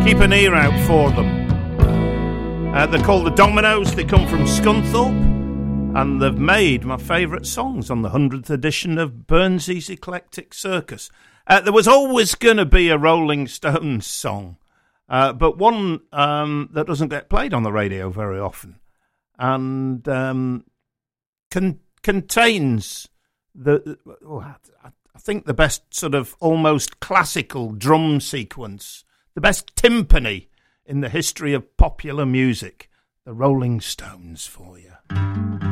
Keep an ear out for them. They're called the Dominoes. They come from Scunthorpe, and they've made my favourite songs on the 100th edition of Burnsy's Eclectic Circus. There was always going to be a Rolling Stones song, but one that doesn't get played on the radio very often, and contains I think the best sort of almost classical drum sequence, the best timpani in the history of popular music. The Rolling Stones for you.